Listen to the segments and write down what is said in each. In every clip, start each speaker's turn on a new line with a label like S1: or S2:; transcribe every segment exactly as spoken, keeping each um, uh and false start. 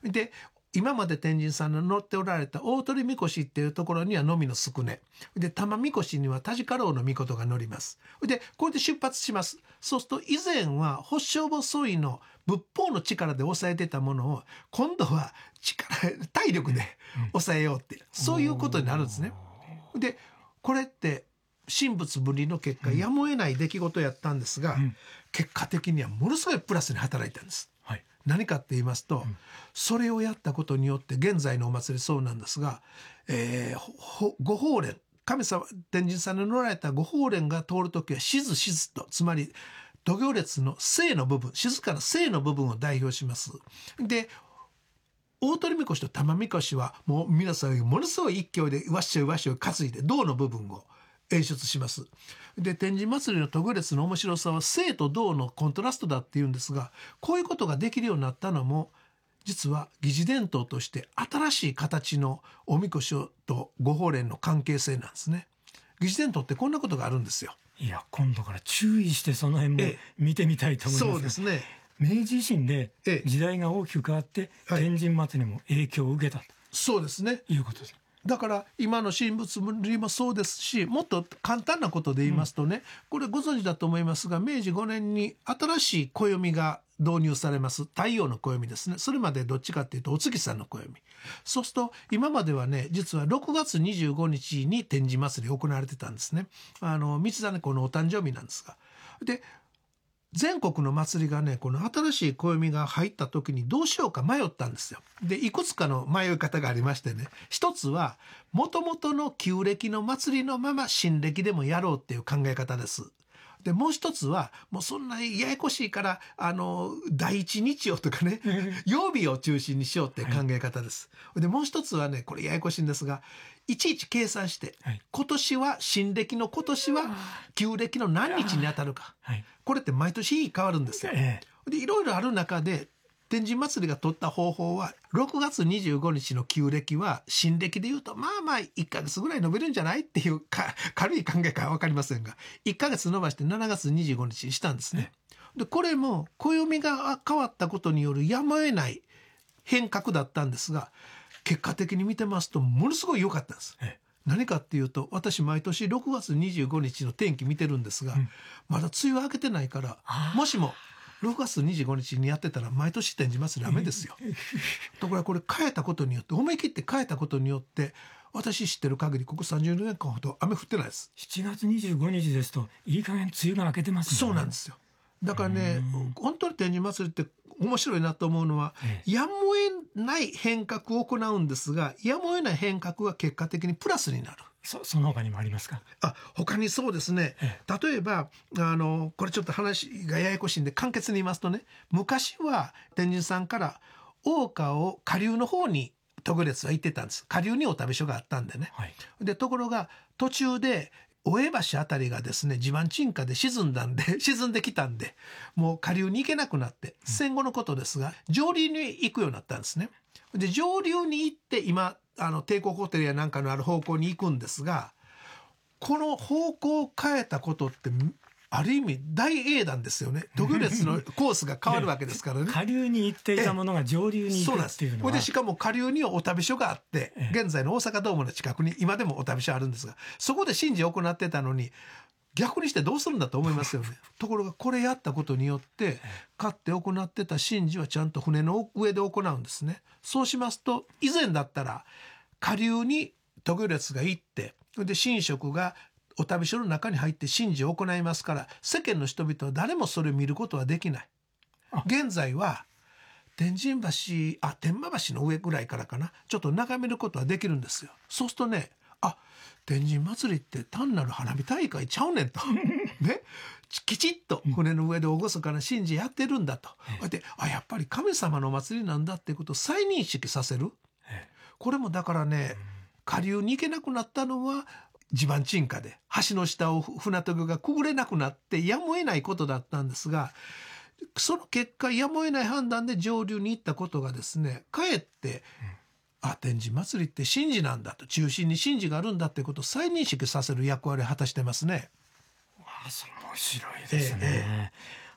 S1: で今まで天神さんの乗っておられた大鳥みこしっていうところにはのみのすくねで、玉みこしには田鹿老の御事が乗ります。でこれで出発します。そうすると以前は法性母いの仏法の力で抑えてたものを今度は力体力で抑えようって、うん、そういうことになるんですね。でこれって神仏分離の結果、うん、やむを得ない出来事やったんですが、うん、結果的にはものすごいプラスに働いたんです。はい、何かって言いますと、うん、それをやったことによって現在のお祭りそうなんですが、えー、ご法蓮神様天神さんに乗られたご法蓮が通るときはしずしずと、つまり土行列の静の部分、静かな静の部分を代表します。で大鳥みこしと玉みこしはもう皆さんものすごい勢いでわっしょいわっしょい担いで銅の部分を演出します。で天神祭りの土行列の面白さは静と銅のコントラストだっていうんですが、こういうことができるようになったのも実は疑似伝統として新しい形のおみこしとご法蓮の関係性なんですね。疑似伝統ってこんなことがあるんですよ。
S2: いや今度から注意してその辺も見てみたいと思います。
S1: そうですね。
S2: 明治維新で時代が大きく変わって天神祭りも影響を受けたと、
S1: そうですね、
S2: いうことです。
S1: だから今の神仏分離もそうですし、もっと簡単なことで言いますとね、うん、これご存知だと思いますが、明治ごねんに新しい暦が導入されます。太陽の暦ですね。それまでどっちかっていうとお月さんの暦。そうすると今まではね、実はろくがつにじゅうごにちに天神祭り行われてたんですね。あの道真公のお誕生日なんですが、で全国の祭りがね、この新しい暦が入った時にどうしようか迷ったんですよ。でいくつかの迷い方がありましてね、一つはもともとの旧暦の祭りのまま新暦でもやろうっていう考え方です。でもう一つはもうそんなややこしいからあの第一日曜とかね曜日を中心にしようっていう考え方です、はい、でもう一つはね、これややこしいんですが、いちいち計算して、はい、今年は新暦の今年は旧暦の何日に当たるか、はい、これって毎年変わるんですよ、ええ、でいろいろある中で天神祭りが取った方法はろくがつにじゅうごにちの旧暦は新暦でいうとまあまあいっかげつぐらい伸びるんじゃないっていうか軽い考えかは分かりませんが、いっかげつ伸ばしてしちがつにじゅうごにちにしたんですね。でこれも暦が変わったことによるやむを得ない変革だったんですが、結果的に見てますとものすごい良かったんです。何かっていうと、私毎年ろくがつにじゅうごにちの天気見てるんですが、うん、まだ梅雨明けてないから、もしもろくがつにじゅうごにちにやってたら毎年天神祭り雨ですよ。ところがこれ変えたことによって、思い切って変えたことによって私知ってる限りここさんじゅうねんかんほど雨降ってないです。
S2: しちがつにじゅうごにちですといい加減梅雨が明けてますね。
S1: そうなんですよ。だからね、本当に天神祭りって面白いなと思うのは、ええ、やむを得ない変革を行うんですが、やむを得ない変革が結果的にプラスになる。
S2: そ, その他にもありますか？
S1: あ、他にそうですね、ええ、例えばあのこれちょっと話がややこしいんで簡潔に言いますとね、昔は天神さんから大川を下流の方に渡御列は行ってたんです。下流にお旅所があったんでね、はい、でところが途中で大江橋あたりがですね地盤沈下で沈んだんで沈んできたんでもう下流に行けなくなって、うん、戦後のことですが上流に行くようになったんですね。で上流に行って今あの帝国ホテルやなんかのある方向に行くんですが、この方向を変えたことってある意味大英断ですよね。渡御列のコースが変わるわけですからね。
S2: 下流に行っていたものが上流に行くっていうのは、
S1: でしかも下流にはお旅所があって、現在の大阪ドームの近くに今でもお旅所あるんですが、そこで神事を行ってたのに逆にしてどうするんだと思いますよね。ところがこれやったことによってかつて行ってた神事はちゃんと船の上で行うんですね。そうしますと以前だったら下流に渡御列が行ってで神職がお旅所の中に入って神事を行いますから、世間の人々は誰もそれを見ることはできない。現在は天神橋あ天満橋の上ぐらいからかな、ちょっと眺めることはできるんですよ。そうするとね、あ天神祭りって単なる花火大会ちゃうねんとね、きちっと船の上で厳かな神事やってるんだと、うん、であやっぱり神様の祭りなんだっていうことを再認識させる。これもだからね、下流に行けなくなったのは地盤沈下で橋の下を船渡御がくぐれなくなってやむを得ないことだったんですが、その結果やむを得ない判断で上流に行ったことがですね、かえって、うん、あ天神祭りって神事なんだと、中心に神事があるんだってことを再認識させる役割を果たしてますね。
S2: わあ、それ面白いですね、ええ、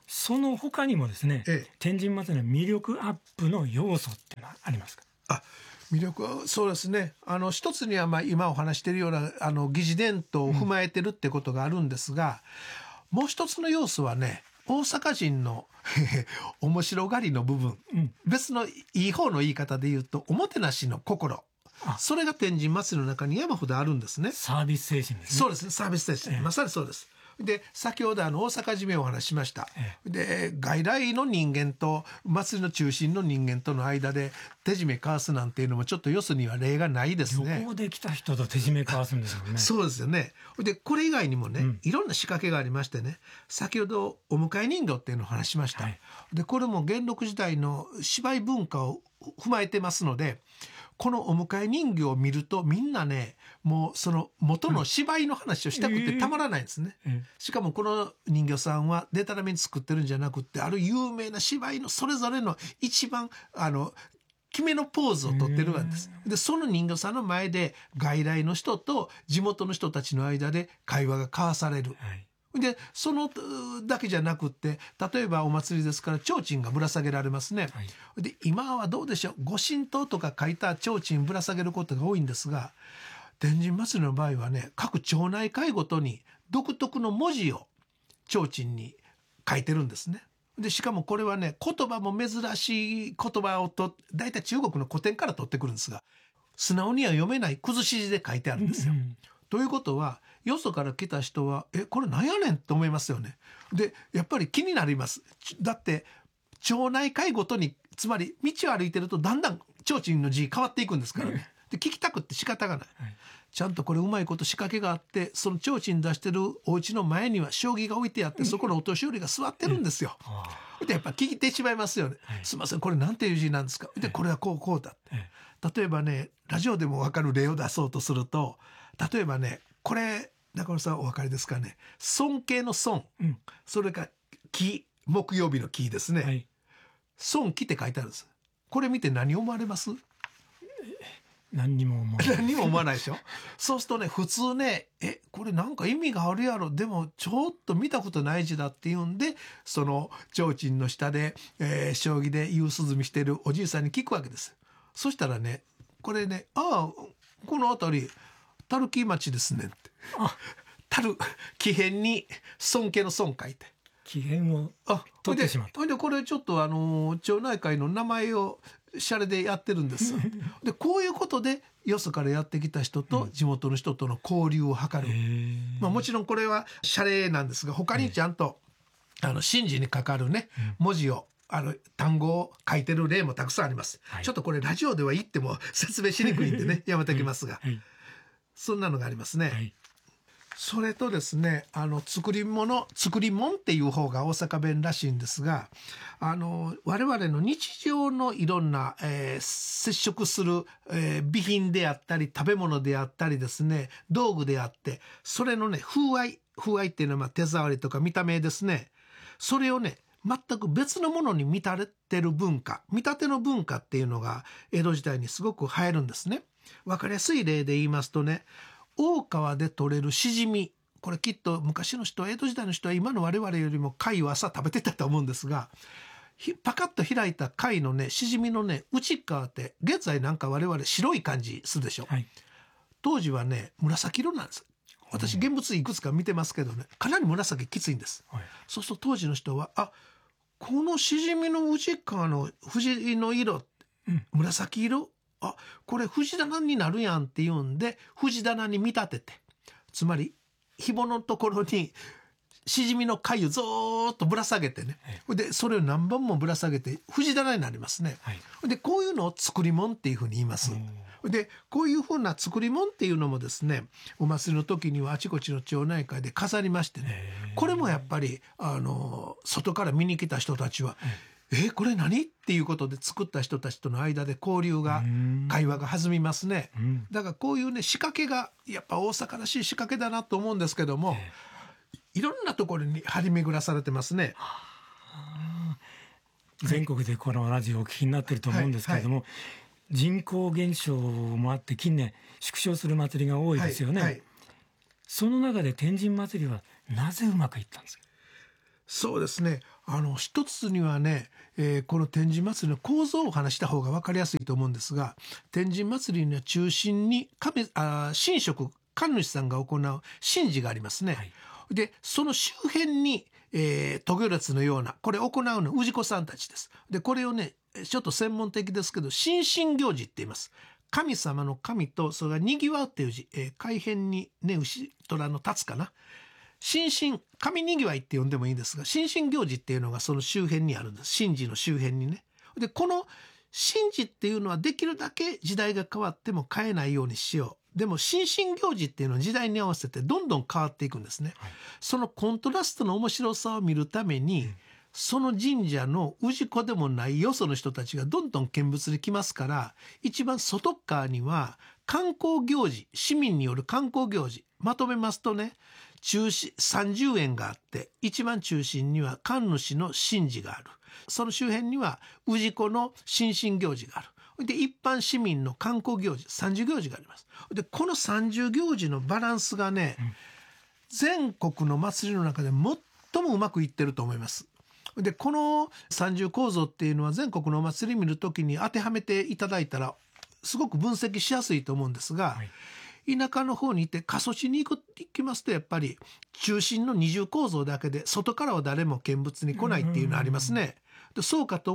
S2: その他にもですね、
S1: ええ、
S2: 天神祭りの魅力アップの要素っていうのはありますか？
S1: あ、魅力はそうですね、あの一つにはまあ今お話しているようなあの疑似伝統を踏まえてるってことがあるんですが、うん、もう一つの要素はね、大阪人の面白がりの部分、うん、別のいい方の言い方で言うとおもてなしの心、それが天神祭りの中に山ほどあるんですね。
S2: サービス精神ですね。
S1: そうですね、サービス精神、ええ、まさにそうです。で先ほどあの大阪締めをお話ししました、ええ、で外来の人間と祭りの中心の人間との間で手締め交わすなんていうのもちょっとよそには例がないですね。
S2: 旅行で来た人と手締め交わすんですよね。
S1: そうですよね。でこれ以外にもね、うん、いろんな仕掛けがありましてね、先ほどお迎え人形っていうのを話しました、はい、でこれも元禄時代の芝居文化を踏まえてますので、このお迎え人形を見るとみんなね、もうその元の芝居の話をしたくてたまらないんですね、うんえー、しかもこの人形さんはでたらめに作ってるんじゃなくって、ある有名な芝居のそれぞれの一番あの決めのポーズをとってるわけです。でその人形さんの前で外来の人と地元の人たちの間で会話が交わされる、はい、でそのだけじゃなくって、例えばお祭りですから提灯がぶら下げられますね、はい、で今はどうでしょう、御神刀とか書いた提灯ぶら下げることが多いんですが、天神祭りの場合はね、各町内会ごとに独特の文字を提灯に書いてるんですね。でしかもこれはね、言葉も珍しい言葉をとだいたい中国の古典から取ってくるんですが、素直には読めない崩し字で書いてあるんですよ、うんうん、ということはよそから来た人はえこれなんやねんと思いますよね。でやっぱり気になります。だって町内会ごとに、つまり道を歩いてるとだんだん提灯の字変わっていくんですからね。で聞きたくって仕方がない、はい、ちゃんとこれうまいこと仕掛けがあって、その提灯出してるお家の前には将棋が置いてあって、そこのお年寄りが座ってるんですよ、うん、でやっぱ聞いてしまいますよね、はい、すいませんこれなんていう字なんですか、でこれはこうこうだって、はい、例えばねラジオでも分かる例を出そうとすると、例えばねこれ中野さんお分かりですかね、尊敬の尊、うん、それから木、木曜日の木ですね、はい、尊木って書いてあるんです。これ見て何思われます？
S2: 何にも思わない
S1: 何にも思わないでしょそうするとね、普通ね、えこれなんか意味があるやろ、でもちょっと見たことない字だっていうんで、その提灯の下で、えー、将棋で夕涼みしてるおじいさんに聞くわけです。そしたらね、これね、ああこの辺り樽木町ですねって、樽木偏に尊敬の尊書いて
S2: 木偏を取ってしまった。
S1: でこれちょっとあの町内会の名前をシャレでやってるんですでこういうことでよそからやってきた人と地元の人との交流を図る、まあ、もちろんこれはシャレなんですが、他にちゃんとあの神事にかかるね文字をあの単語を書いてる例もたくさんあります、はい、ちょっとこれラジオでは言っても説明しにくいんでねやめておきますが、はい、そんなのがありますね、はい。それとですね、あの作り物作り物っていう方が大阪弁らしいんですが、あの我々の日常のいろんな、えー、接触する、えー、備品であったり食べ物であったりですね、道具であって、それのね風合い風合いっていうのはまあ手触りとか見た目ですね。それをね全く別のものに見立てる文化、見立ての文化っていうのが江戸時代にすごく流行るんですね。わかりやすい例で言いますとね、大川で取れるしじみ、これきっと昔の人、江戸時代の人は今の我々よりも貝を朝食べてたと思うんですが、パカッと開いた貝のねしじみのね内側って現在なんか我々白い感じするでしょ、はい、当時はね紫色なんです。私現物いくつか見てますけどね、かなり紫きついんです、はい、そうすると当時の人はあこのしじみの内側の藤の色、うん、紫色、あこれ藤棚になるやんっていうんで藤棚に見立てて、つまり紐のところにしじみの貝をずーっとぶら下げてね、はい、でそれを何本もぶら下げて藤棚になりますね、はい、でこういうのを作り物っていうふうに言います。でこういうふうな作り物っていうのもですね、お祭りの時にはあちこちの町内会で飾りましてね、これもやっぱりあの外から見に来た人たちは、えこれ何っていうことで作った人たちとの間で交流が会話が弾みますね。だからこういうね仕掛けがやっぱ大阪らしい仕掛けだなと思うんですけども、いろんなところに張り巡らされてますね。
S2: 全国でこのラジオをお聞きになってると思うんですけれども、はいはい、人口減少もあって近年縮小する祭りが多いですよね、はいはい、その中で天神祭りはなぜうまくいったんですか？
S1: そうですね、 あの一つにはね、えーこの天神祭りの構造を話した方が分かりやすいと思うんですが、天神祭りには中心に神あー神職神主さんが行う神事がありますね。
S2: はい
S1: でその周辺に、えー、渡御列のようなこれ行うのは氏子さんたちです。でこれをねちょっと専門的ですけど神神行事って言います。神様の神とそれがにぎわうっていう字、えー海辺にね牛虎の立つかな、神神神にぎわいって呼んでもいいんですが、神神行事っていうのがその周辺にあるんです。神事の周辺にね。でこの神事っていうのはできるだけ時代が変わっても変えないようにしよう。でも神神行事っていうのは時代に合わせてどんどん変わっていくんですね。
S2: はい
S1: そのコントラストの面白さを見るために、その神社の氏子でもないよその人たちがどんどん見物に来ますから、一番外側には観光行事、市民による観光行事まとめますとね、中心さんじゅうえんがあって、一番中心には神主の神事がある。その周辺には氏子の神神行事がある。で一般市民の観光行事さんじゅう行事があります。でこのさんじゅう行事のバランスがね、全国の祭りの中で最もうまくいってると思います。でこの三重構造っていうのは全国のお祭り見るときに当てはめていただいたらすごく分析しやすいと思うんですが、
S2: はい、
S1: 田舎の方にいて過疎地に行く行きますとやっぱり中心の二重構造だけで外からは誰も見物に来ないっていうのありますね。でそうかと